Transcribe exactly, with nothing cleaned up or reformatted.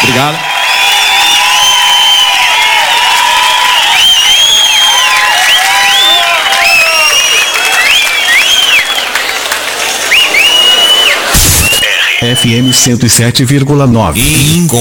Obrigado. F M cento e sete vírgula nove.